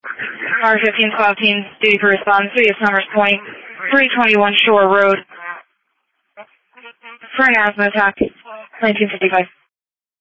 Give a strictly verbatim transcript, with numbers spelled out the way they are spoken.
R fifteen twelve team, duty for response, City of Summers Point, three twenty-one Shore Road, for an asthma attack, nineteen fifty-five.